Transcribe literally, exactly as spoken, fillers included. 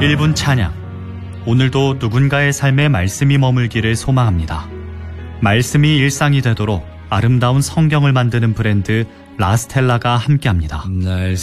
일 분 찬양. 오늘도 누군가의 삶에 말씀이 머물기를 소망합니다. 말씀이 일상이 되도록 아름다운 성경을 만드는 브랜드 라스텔라가 함께합니다. 날